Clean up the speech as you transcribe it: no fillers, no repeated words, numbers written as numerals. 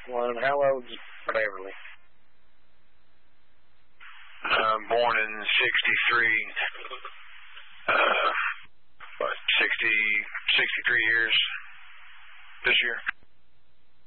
One, how old is Beverly? Born in 63. 63 years this year.